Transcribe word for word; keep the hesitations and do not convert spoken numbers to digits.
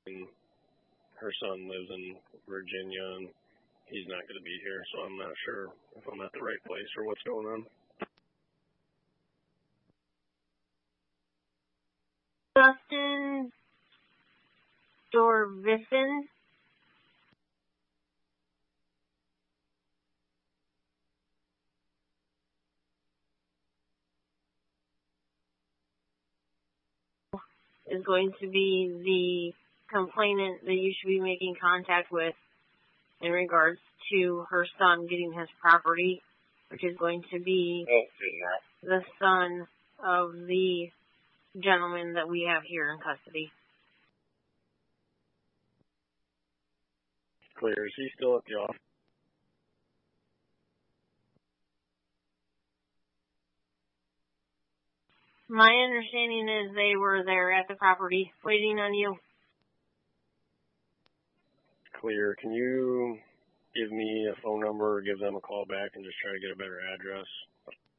and her son lives in Virginia, and he's not going to be here, so I'm not sure if I'm at the right place or what's going on. Dustin Dorvissen. Is going to be the complainant that you should be making contact with in regards to her son getting his property, which is going to be the son of the gentleman that we have here in custody. Clear. Is he still at the office? My understanding is they were there at the property waiting on you. Clear. Can you give me a phone number or give them a call back and just try to get a better address?